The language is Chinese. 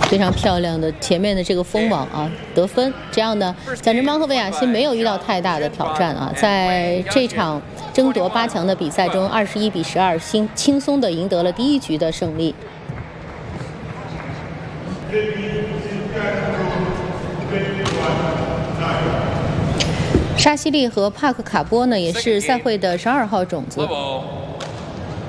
非常漂亮的前面的这个封网啊，得分。这样呢，贾振邦和韦亚欣没有遇到太大的挑战啊，在这场争夺8强的比赛中，21比12，轻松的赢得了第1局的胜利。沙希利和帕克卡波呢，也是赛会的12号种子。